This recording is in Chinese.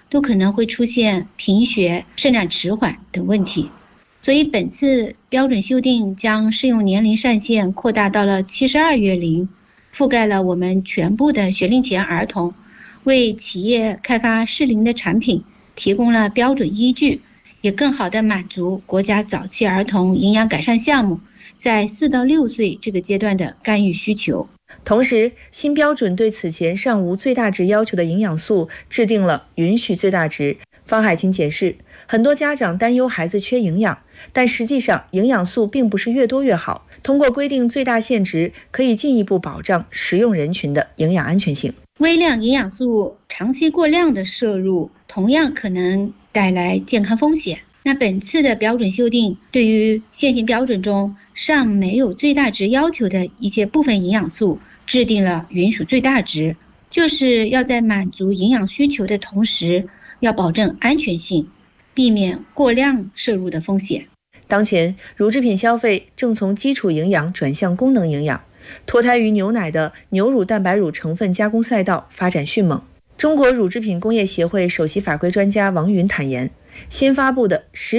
都可能会出现贫血、生长迟缓等问题。所以本次标准修订将适用年龄上限扩大到了72月龄，覆盖了我们全部的学龄前儿童，为企业开发适龄的产品提供了标准依据，也更好地满足国家早期儿童营养改善项目在4到6岁这个阶段的干预需求。 同时，新标准对此前尚无最大值要求的营养素制定了允许最大值。方海清解释，很多家长担忧孩子缺营养，但实际上营养素并不是越多越好。通过规定最大限值，可以进一步保障食用人群的营养安全性。 微量营养素长期过量的摄入，同样可能带来健康风险。那本次的标准修订，对于现行标准中尚没有最大值要求的一些部分营养素，制定了允许最大值，就是要在满足营养需求的同时，要保证安全性，避免过量摄入的风险。 当前，乳制品消费正从基础营养转向功能营养，脱胎于牛奶的牛乳蛋白乳成分加工赛道发展迅猛。中国乳制品工业协会首席法规专家王云坦言，新发布的